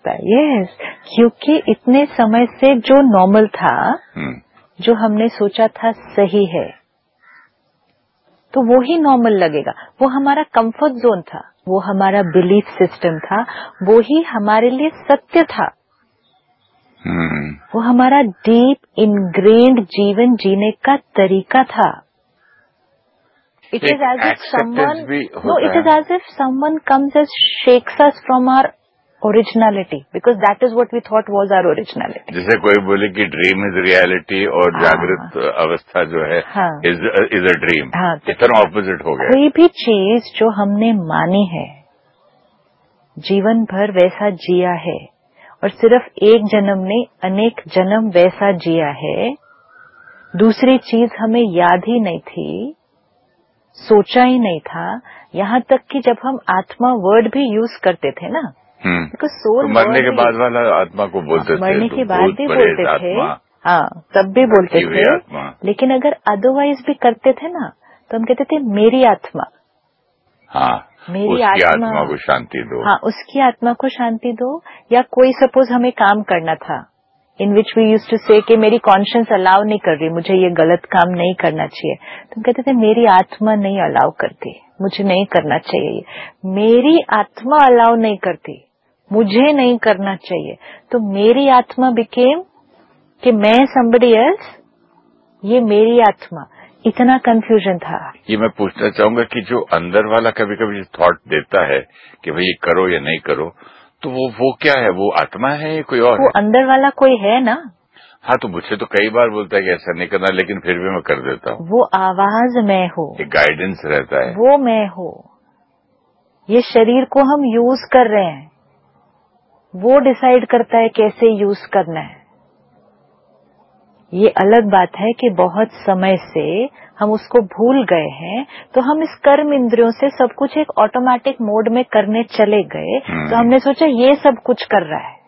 सकता है। यस, क्योंकि इतने समय से जो नॉर्मल था, जो हमने सोचा था सही है, तो वो ही नॉर्मल लगेगा। वो हमारा कंफर्ट जोन था, वो हमारा बिलीफ सिस्टम था, वो ही हमारे लिए सत्य था। वो हमारा डीप इनग्रेन्ड जीवन जीने का तरीका था। It is as if someone comes and shakes us from our originality, because that is what we thought was our originality. जैसे कोई बोले कि ड्रीम इज रियलिटी और जागृत अवस्था जो है इज अ ड्रीम, इस तरह ऑपोजिट हो गया। कोई भी चीज जो हमने मानी है, जीवन भर वैसा जिया है, और सिर्फ एक जन्म ने अनेक जन्म वैसा जिया है। दूसरी चीज हमें याद ही नहीं थी, सोचा ही नहीं था। यहाँ तक कि जब हम आत्मा वर्ड भी यूज करते थे ना, बिकॉज सोल मरने के बाद वाला आत्मा को बोलते थे, मरने के बाद भी बोलते थे, हाँ तब भी बोलते थे। लेकिन अगर अदरवाइज भी करते थे ना, तो हम कहते थे मेरी आत्मा, हाँ मेरी उसकी आत्मा को शांति दो, हाँ उसकी आत्मा को शांति दो। या कोई सपोज हमें काम करना था, इन विच वी यूज टू से कि मेरी कॉन्शियस अलाउ नहीं कर रही, मुझे ये गलत काम नहीं करना चाहिए, तो हम कहते थे मेरी आत्मा नहीं अलाउ करती, मुझे नहीं करना चाहिए। मेरी आत्मा अलाउ नहीं करती, मुझे नहीं करना चाहिए, तो मेरी आत्मा बिकेम कि मैं somebody else, ये मेरी आत्मा। इतना कंफ्यूजन था। ये मैं पूछना चाहूंगा कि जो अंदर वाला कभी कभी थॉट देता है कि भाई ये करो या नहीं करो, तो वो क्या है? वो आत्मा है या कोई और? वो अंदर वाला कोई है ना। हाँ, तो मुझसे तो कई बार बोलता है कि ऐसा नहीं करना, लेकिन फिर भी मैं कर देता हूँ। वो आवाज मैं हूँ, एक गाइडेंस रहता है, वो मैं हूँ। ये शरीर को हम यूज कर रहे हैं, वो डिसाइड करता है कैसे यूज करना है। ये अलग बात है कि बहुत समय से हम उसको भूल गए हैं, तो हम इस कर्म इंद्रियों से सब कुछ एक ऑटोमेटिक मोड में करने चले गए। तो हमने सोचा ये सब कुछ कर रहा है,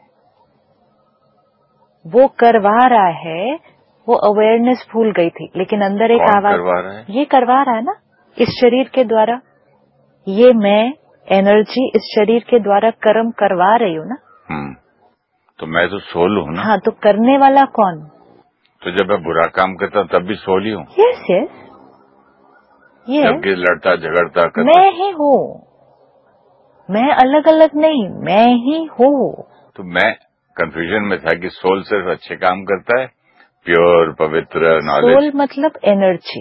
वो करवा रहा है, वो अवेयरनेस भूल गई थी। लेकिन अंदर एक आवाज, ये करवा रहा है ना इस शरीर के द्वारा, ये मैं एनर्जी इस शरीर के द्वारा कर्म करवा रही हूँ ना। तो मैं तो सोल हूँ ना। हाँ, तो करने वाला कौन? तो जब मैं बुरा काम करता हूँ तब भी सोल ही हूँ। यस यस, जबकि लड़ता झगड़ता करता मैं ही हूँ, मैं अलग अलग नहीं, मैं ही हूँ। तो मैं कंफ्यूजन में था कि सोल सिर्फ अच्छे काम करता है, प्योर पवित्र नॉलेज। सोल मतलब एनर्जी,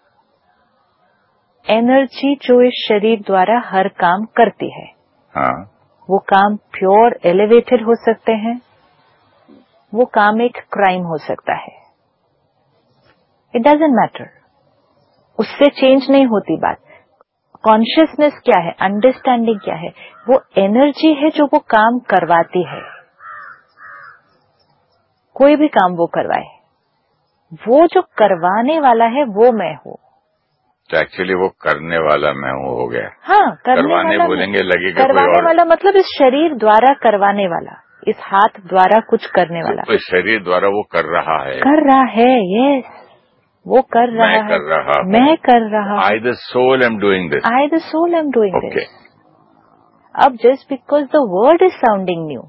एनर्जी जो इस शरीर द्वारा हर काम करती है। हाँ, वो काम प्योर एलिवेटेड हो सकते हैं, वो काम एक क्राइम हो सकता है। इट डजंट मैटर, उससे चेंज नहीं होती बात। कॉन्शियसनेस क्या है, अंडरस्टैंडिंग क्या है, वो एनर्जी है जो वो काम करवाती है। कोई भी काम वो करवाए, वो जो करवाने वाला है वो मैं हूँ। तो एक्चुअली वो करने वाला मैं हूँ हो गया। हाँ, करवाने बोलेंगे लगेगा करवाने वाला मतलब इस शरीर द्वारा करवाने वाला, इस हाथ द्वारा कुछ करने वाला। तो इस शरीर द्वारा वो कर रहा है, यस, वो कर रहा है, मैं कर रहा। I the soul am doing this, I the soul am doing this. अब just because the word is sounding new,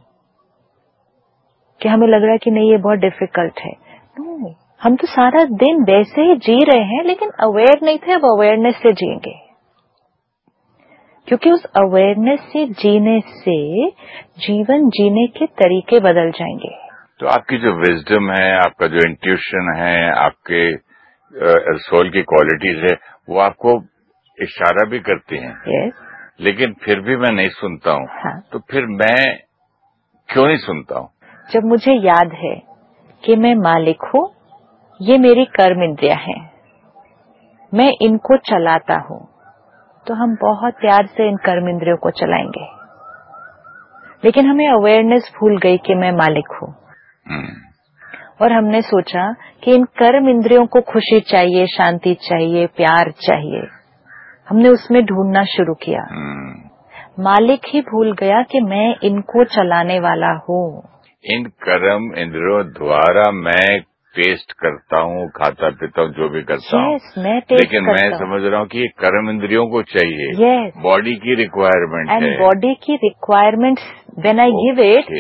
कि हमें लग रहा है कि नहीं ये बहुत डिफिकल्ट है, नो, हम तो सारा दिन वैसे ही जी रहे हैं, लेकिन अवेयर नहीं थे। अब अवेयरनेस से जिएंगे, क्योंकि उस अवेयरनेस से जीने से जीवन जीने के तरीके बदल जाएंगे। तो आपकी जो विजडम है, आपका जो इंट्यूशन है, आपके सोल की क्वालिटीज है, वो आपको इशारा भी करती हैं। yes. लेकिन फिर भी मैं नहीं सुनता हूँ। हाँ. तो फिर मैं क्यों नहीं सुनता हूँ? जब मुझे याद है कि मैं मालिक हूँ, ये मेरी कर्म इंद्रियां हैं, मैं इनको चलाता हूँ, तो हम बहुत प्यार से इन कर्म इंद्रियों को चलाएंगे। लेकिन हमें अवेयरनेस भूल गई कि मैं मालिक हूँ, और हमने सोचा कि इन कर्म इंद्रियों को खुशी चाहिए, शांति चाहिए, प्यार चाहिए। हमने उसमें ढूंढना शुरू किया। मालिक ही भूल गया कि मैं इनको चलाने वाला हूँ। इन कर्म इंद्रियों द्वारा मैं टेस्ट करता हूँ, खाता पीता हूँ, जो भी करता हूँ। लेकिन मैं समझ रहा हूँ कि ये कर्म इंद्रियों को चाहिए, बॉडी की रिक्वायरमेंट है, एंड बॉडी की requirement when I give it,